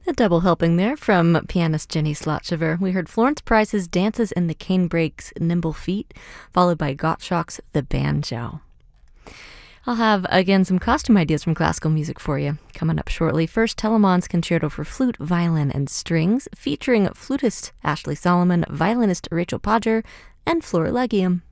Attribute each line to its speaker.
Speaker 1: A double helping there from pianist Jenny Slotchever. We heard Florence Price's Dances in the Canebreak's Nimble Feet, followed by Gottschalk's The Banjo. I'll have, again, some costume ideas from classical music for you coming up shortly. First, Telemann's Concerto for Flute, Violin, and Strings, featuring flutist Ashley Solomon, violinist Rachel Podger, and Florilegium.